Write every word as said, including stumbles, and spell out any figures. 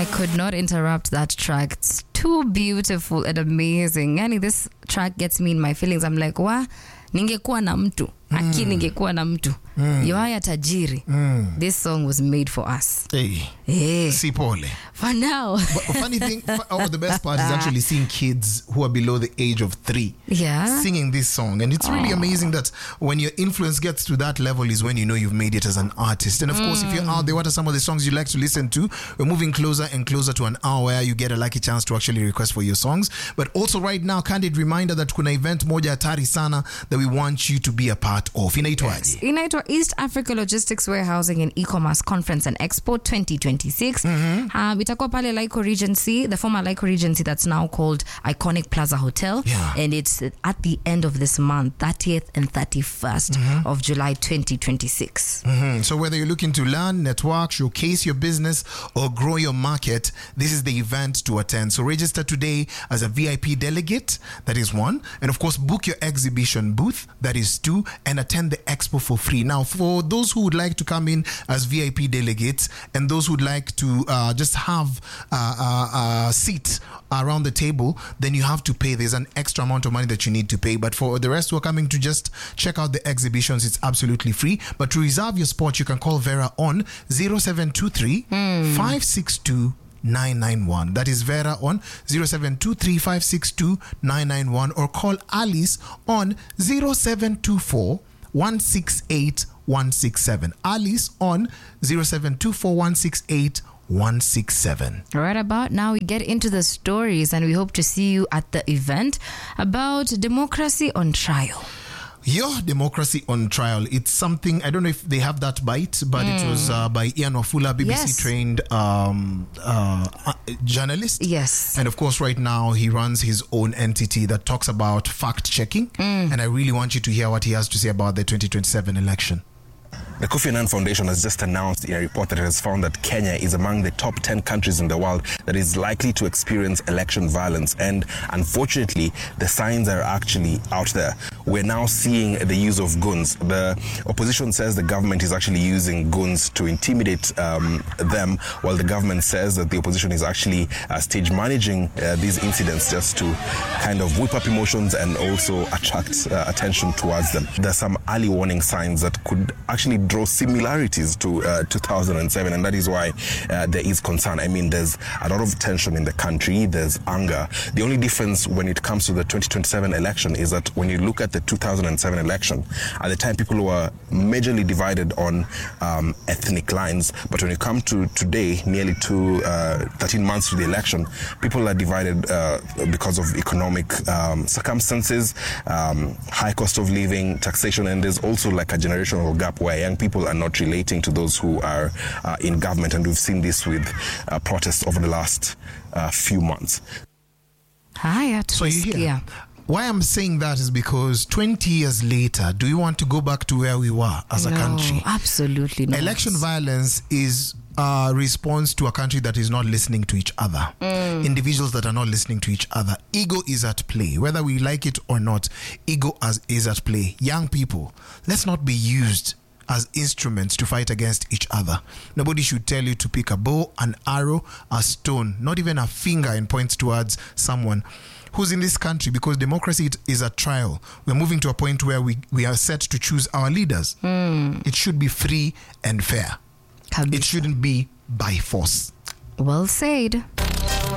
I could not interrupt that track. It's too beautiful and amazing. Yani, this track gets me in my feelings. I'm like, wa, ningekuwa na mtu. Aki ningekuwa na mtu. Mm. Yohaya tajiri. Mm. This song was made for us. Hey. Hey. Si pole. For now. But funny thing, oh, the best part is actually seeing kids who are below the age of three yeah. singing this song. And it's really oh. amazing that when your influence gets to that level is when you know you've made it as an artist. And of mm. course, if you're out there, what are some of the songs you like to listen to? We're moving closer and closer to an hour where you get a lucky chance to actually request for your songs. But also right now, candid reminder that kuna event moja hatari sana that we want you to be a part of. Inaitwaje? Yes. Inaitwa East Africa Logistics Warehousing and E-Commerce Conference and Expo twenty twenty-six. Mm-hmm. Uh, itakuwa pale Laiko Regency, the former Laiko Regency that's now called Iconic Plaza Hotel. Yeah. And it's at the end of this month, thirtieth and thirty-first mm-hmm. of July twenty twenty-six. Mm-hmm. So whether you're looking to learn, network, showcase your business, or grow your market, this is the event to attend. So register today as a V I P delegate, that is one. And of course, book your exhibition booth, that is two. And attend the expo for free. Now, for those who would like to come in as V I P delegates and those who would like to uh, just have a uh, uh, uh, seat around the table, then you have to pay. There's an extra amount of money that you need to pay. But for the rest who are coming to just check out the exhibitions, it's absolutely free. But to reserve your spot, you can call Vera on zero seven two three, five six two, nine nine one. That is Vera on zero seven two three, five six two, nine nine one, or call Alice on zero seven two four, one six eight, one six seven. Alice on zero seven two four, one six eight, one six seven. Right about now, we get into the stories, and we hope to see you at the event about democracy on trial. Your democracy on trial. It's something, I don't know if they have that bite, but mm. it was uh, by Ian Wafula, B B C yes. trained um, uh, journalist. Yes. And of course, right now, he runs his own entity that talks about fact checking. Mm. And I really want you to hear what he has to say about the twenty twenty-seven election. The Kofi Annan Foundation has just announced in a report that it has found that Kenya is among the top ten countries in the world that is likely to experience election violence. And unfortunately, the signs are actually out there. We're now seeing the use of guns. The opposition says the government is actually using guns to intimidate um, them, while the government says that the opposition is actually uh, stage managing uh, these incidents just to kind of whip up emotions and also attract uh, attention towards them. There's some early warning signs that could actually draw similarities to uh, two thousand seven, and that is why uh, there is concern. I mean, there's a lot of tension in the country, there's anger. The only difference when it comes to the twenty twenty-seven election is that when you look at the two thousand seven election, at the time people were majorly divided on um, ethnic lines, but when you come to today, nearly to uh, thirteen months to the election, people are divided uh, because of economic um, circumstances, um, high cost of living, taxation, and there's also like a generational gap where young people are not relating to those who are uh, in government, and we've seen this with uh, protests over the last uh, few months. Hi, so you hear? Why I'm saying that is because twenty years later, do you want to go back to where we were as no, a country? Absolutely not. Election violence is a response to a country that is not listening to each other. Mm. Individuals that are not listening to each other. Ego is at play. Whether we like it or not, ego as, is at play. Young people, let's not be used as instruments to fight against each other. Nobody should tell you to pick a bow, an arrow, a stone, not even a finger, and point towards someone who's in this country, because democracy is a trial. We're moving to a point where we, we are set to choose our leaders. Mm. It should be free and fair. Kabisa. It shouldn't be by force. Well said.